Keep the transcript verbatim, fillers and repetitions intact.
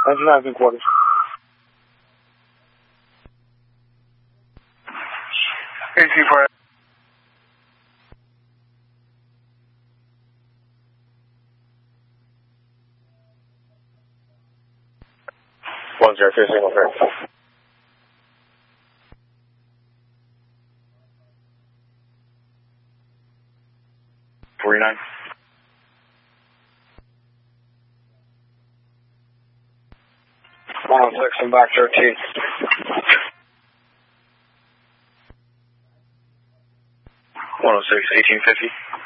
ninety-nine and quarters. eighteen for one zero three single fair. forty-nine. one oh six and back thirteen. one oh six, eighteen fifty.